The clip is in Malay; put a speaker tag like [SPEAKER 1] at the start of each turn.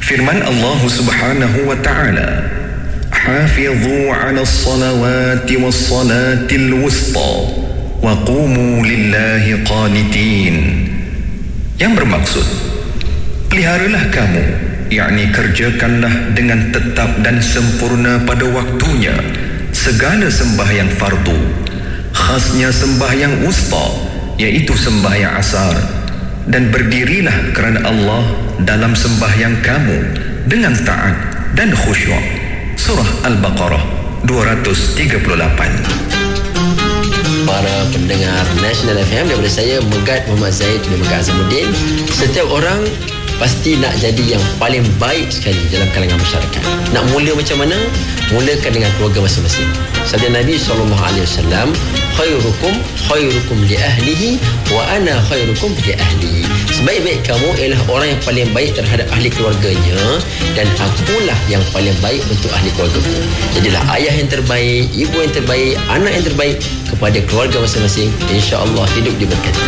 [SPEAKER 1] Firman Allah Subhanahu wa ta'ala, "Hafidhu 'ala as-salawati was-salatil wusta wa qumu lillahi qanitin." Yang bermaksud, peliharalah kamu, yakni kerjakanlah dengan tetap dan sempurna pada waktunya segala sembahyang fardu, khasnya sembahyang wusta, iaitu sembahyang asar, dan berdirilah kerana Allah dalam sembahyang kamu dengan taat dan khusyuk. Surah Al-Baqarah 238.
[SPEAKER 2] Para pendengar National FM, daripada saya Megat Muhammad Zaid bin Megat Azamuddin. Setiap orang pasti nak jadi yang paling baik sekali dalam kalangan masyarakat. Nak mula macam mana? Mulakan dengan keluarga masing-masing. Sabda Nabi SAW, khairukum li ahlihi wa ana khairukum li ahli. Sebaik-baik kamu ialah orang yang paling baik terhadap ahli keluarganya, dan akulah yang paling baik untuk ahli keluargaku. Jadilah ayah yang terbaik, ibu yang terbaik, anak yang terbaik kepada keluarga masing-masing. InsyaAllah hidup diberkati.